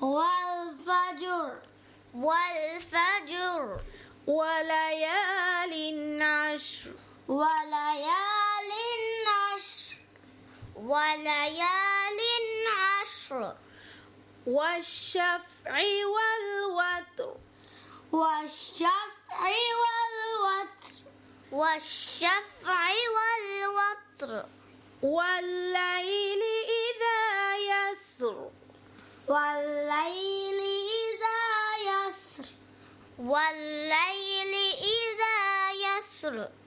والفجر والفجر وليال عشر وليال عشر وليال عشر والشفع والوتر والشفع والوتر والشفع والوتر والليل إذا يسر والليل إذا يسر والليل إذا يسر